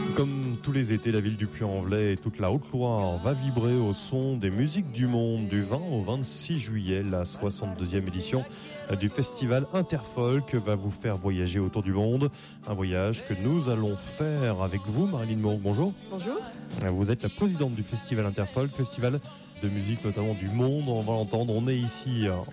Comme tous les étés, la ville du Puy-en-Velay et toute la Haute-Loire va vibrer au son des musiques du monde du 20 au 26 juillet. La 62e édition du festival Interfolk va vous faire voyager autour du monde. Un voyage que nous allons faire avec vous, Marilyn Moore. Bonjour. Bonjour. Vous êtes la présidente du festival Interfolk, festival de musique notamment du monde. On va l'entendre, on est ici